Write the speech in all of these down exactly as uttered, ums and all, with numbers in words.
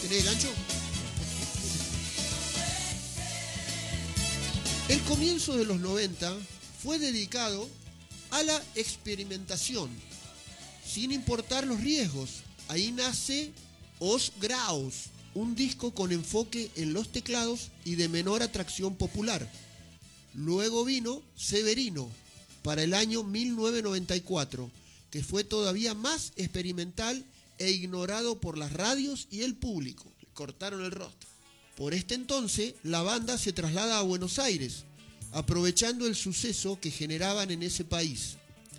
¿Tenés el gancho? El comienzo de los noventa fue dedicado a la experimentación, sin importar los riesgos. Ahí nace Os Graus, un disco con enfoque en los teclados y de menor atracción popular. Luego vino Severino, para el año mil novecientos noventa y cuatro, que fue todavía más experimental e ignorado por las radios y el público. Le cortaron el rostro. Por este entonces, la banda se traslada a Buenos Aires, aprovechando el suceso que generaban en ese país.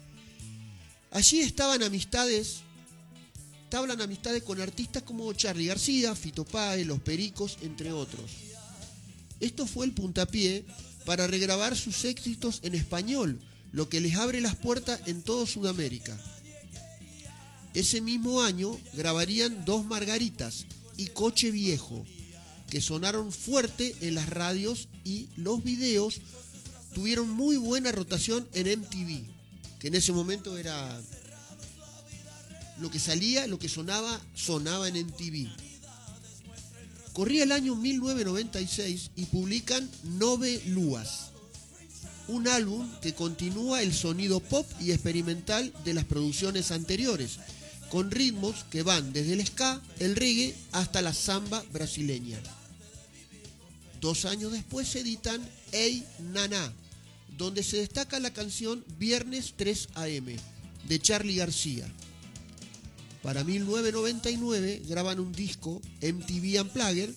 Allí estaban amistades, estaban amistades con artistas como Charly García, Fito Páez, Los Pericos, entre otros. Esto fue el puntapié para regrabar sus éxitos en español, lo que les abre las puertas en toda Sudamérica. Ese mismo año grabarían Dos Margaritas y Coche Viejo, que sonaron fuerte en las radios, y los videos tuvieron muy buena rotación en M T V, que en ese momento era lo que salía, lo que sonaba, sonaba en M T V. Corría el año mil novecientos noventa y seis y publican Nove Luas, un álbum que continúa el sonido pop y experimental de las producciones anteriores, con ritmos que van desde el ska, el reggae, hasta la samba brasileña. Dos años después se editan Ey Naná, donde se destaca la canción Viernes tres a eme, de Charly García. Para mil novecientos noventa y nueve graban un disco, M T V Unplugged,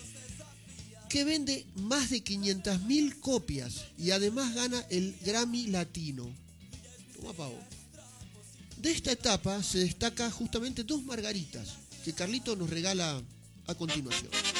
que vende más de quinientas mil copias y además gana el Grammy Latino. Toma pavo. De esta etapa se destaca justamente Dos Margaritas, que Carlito nos regala a continuación.